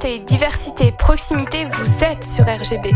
Santé, diversité, proximité, vous êtes sur RGB.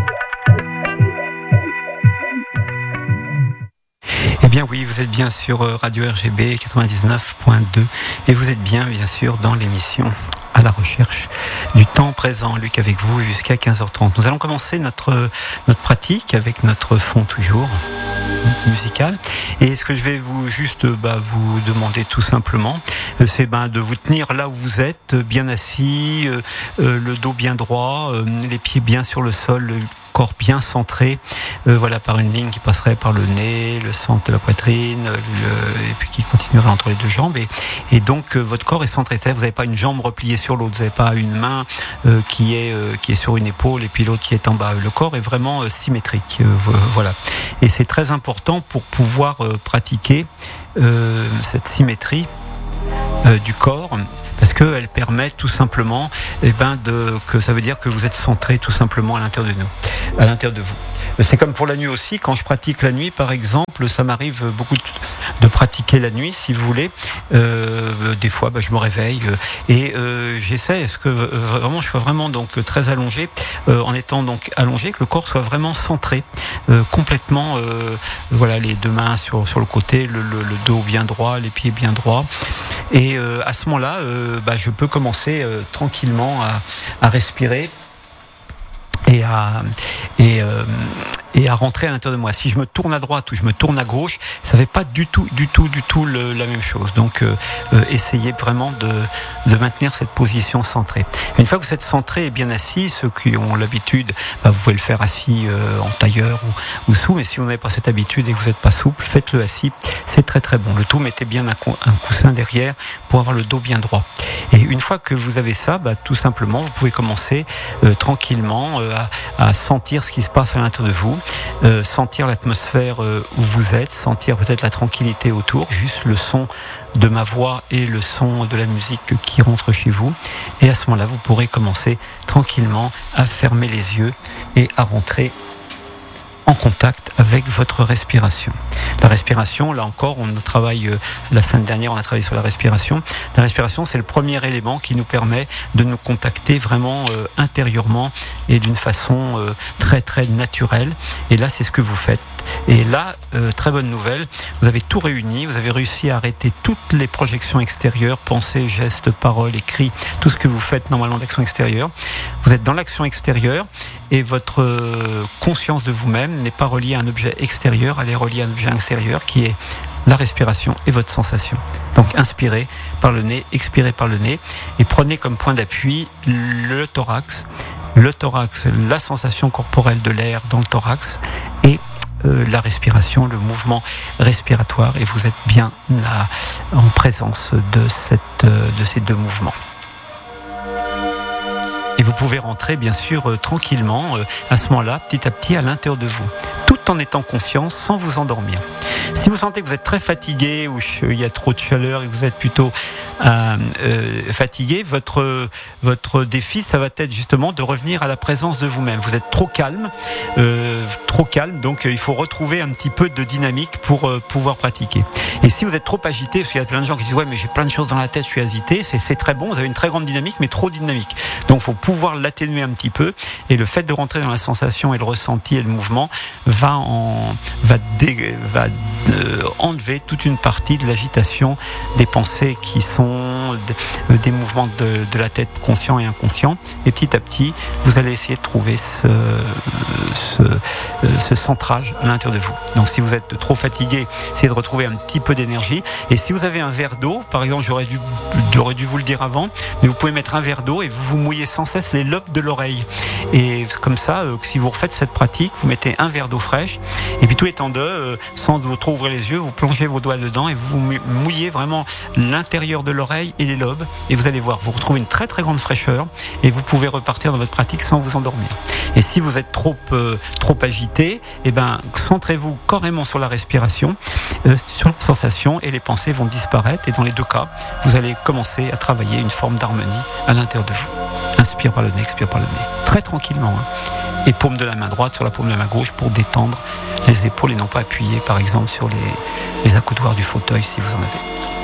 Eh bien oui, vous êtes bien sur Radio RGB 99.2 et vous êtes bien sûr dans l'émission À la recherche du temps présent. Luc avec vous jusqu'à 15h30. Nous allons commencer notre pratique avec notre fond toujours musical. Et ce que je vais vous demander tout simplement, c'est de vous tenir là où vous êtes, bien assis, le dos bien droit, les pieds bien sur le sol, le corps bien centré, par une ligne qui passerait par le nez, le centre de la poitrine, et puis qui continuerait entre les deux jambes. Et donc votre corps est centré. C'est-à-dire vous n'avez pas une jambe repliée sur l'autre, vous n'avez pas une main qui est sur une épaule et puis l'autre qui est en bas. Le corps est vraiment symétrique. Voilà. Et c'est très important pour pouvoir pratiquer cette symétrie du corps, parce qu'elle permet tout simplement que ça veut dire que vous êtes centré tout simplement à l'intérieur de vous. C'est comme pour la nuit aussi, quand je pratique la nuit par exemple, ça m'arrive beaucoup de pratiquer la nuit si vous voulez. Des fois je me réveille et j'essaie que vraiment je sois vraiment donc très allongé, en étant donc allongé, que le corps soit vraiment centré, complètement, les deux mains sur le côté, le dos bien droit, les pieds bien droits. Et à ce moment-là, je peux commencer tranquillement à respirer et à rentrer à l'intérieur de moi. Si je me tourne à droite ou je me tourne à gauche, ça ne fait pas du tout la même chose. Donc essayez vraiment de maintenir cette position centrée. Une fois que vous êtes centré et bien assis, ceux qui ont l'habitude, vous pouvez le faire assis en tailleur ou sous, mais si vous n'avez pas cette habitude et que vous n'êtes pas souple, faites-le assis, c'est très très bon. Le tout, mettez bien un coussin derrière pour avoir le dos bien droit. Et une fois que vous avez ça, tout simplement, vous pouvez commencer tranquillement à sentir ce qui se passe à l'intérieur de vous, sentir l'atmosphère où vous êtes, sentir peut-être la tranquillité autour, juste le son de ma voix et le son de la musique qui rentre chez vous. Et à ce moment-là, vous pourrez commencer tranquillement à fermer les yeux et à rentrer en contact avec votre respiration. La respiration, là encore, la semaine dernière, on a travaillé sur la respiration. La respiration, c'est le premier élément qui nous permet de nous contacter vraiment intérieurement et d'une façon très très naturelle. Et là, c'est ce que vous faites. Et là, très bonne nouvelle, vous avez tout réuni, vous avez réussi à arrêter toutes les projections extérieures, pensées, gestes, paroles, écrits, tout ce que vous faites normalement d'action extérieure. Vous êtes dans l'action extérieure et votre conscience de vous-même n'est pas reliée à un objet extérieur, elle est reliée à un objet intérieur qui est la respiration et votre sensation. Donc inspirez par le nez, expirez par le nez et prenez comme point d'appui le thorax, la sensation corporelle de l'air dans le thorax et la respiration, le mouvement respiratoire, et vous êtes bien en présence de ces deux mouvements. Et vous pouvez rentrer bien sûr tranquillement à ce moment-là, petit à petit à l'intérieur de vous, tout en étant conscient sans vous endormir. Si vous sentez que vous êtes très fatigué ou il y a trop de chaleur et que vous êtes plutôt fatigué, votre défi, ça va être justement de revenir à la présence de vous-même. Vous êtes trop calme, donc il faut retrouver un petit peu de dynamique pour pouvoir pratiquer. Et si vous êtes trop agité, parce qu'il y a plein de gens qui disent « ouais, mais j'ai plein de choses dans la tête, je suis agité », c'est très bon, vous avez une très grande dynamique, mais trop dynamique. Donc il faut pouvoir l'atténuer un petit peu, et le fait de rentrer dans la sensation et le ressenti et le mouvement va enlever toute une partie de l'agitation des pensées qui sont des mouvements de la tête conscient et inconscient, et petit à petit vous allez essayer de trouver ce centrage à l'intérieur de vous. Donc si vous êtes trop fatigué, essayez de retrouver un petit peu d'énergie, et si vous avez un verre d'eau, par exemple, j'aurais dû vous le dire avant, mais vous pouvez mettre un verre d'eau et vous mouillez sans cesse les lobes de l'oreille, et comme ça, si vous refaites cette pratique, vous mettez un verre d'eau fraîche, et puis tout étant sans trop ouvrir les yeux, vous plongez vos doigts dedans et vous mouillez vraiment l'intérieur de l'oreille et les lobes, et vous allez voir, vous retrouvez une très très grande fraîcheur et vous pouvez repartir dans votre pratique sans vous endormir. Et si vous êtes trop agité, centrez-vous carrément sur la respiration, sur la sensation, et les pensées vont disparaître, et dans les deux cas, vous allez commencer à travailler une forme d'harmonie à l'intérieur de vous. Inspire par le nez, expire par le nez, très tranquillement, et paume de la main droite sur la paume de la main gauche pour détendre les épaules et non pas appuyer par exemple sur les accoudoirs du fauteuil si vous en avez.